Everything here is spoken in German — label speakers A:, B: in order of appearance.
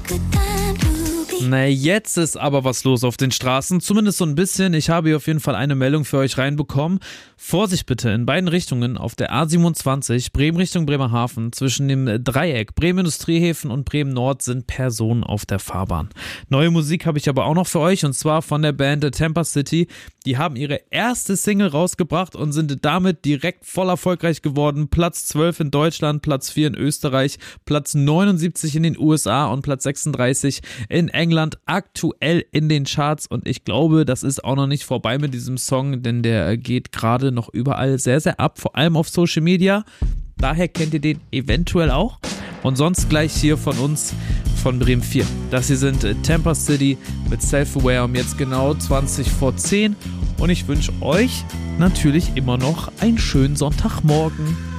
A: Na, jetzt ist aber was los auf den Straßen, zumindest so ein bisschen. Ich habe hier auf jeden Fall eine Meldung für euch reinbekommen. Vorsicht bitte, in beiden Richtungen auf der A27, Bremen Richtung Bremerhaven, zwischen dem Dreieck Bremen Industriehäfen und Bremen Nord sind Personen auf der Fahrbahn. Neue Musik habe ich aber auch noch für euch, und zwar von der Band Tampa City. Die haben ihre erste Single rausgebracht und sind damit direkt voll erfolgreich geworden. Platz 12 in Deutschland, Platz 4 in Österreich, Platz 79 in den USA und Platz 36 in England, aktuell in den Charts, und ich glaube, das ist auch noch nicht vorbei mit diesem Song, denn der geht gerade noch überall sehr, sehr ab, vor allem auf Social Media. Daher kennt ihr den eventuell auch. Und sonst gleich hier von uns, von Bremen 4. Das hier sind Tampa City mit Self-Aware um jetzt genau 20 vor 10. Und ich wünsche euch natürlich immer noch einen schönen Sonntagmorgen.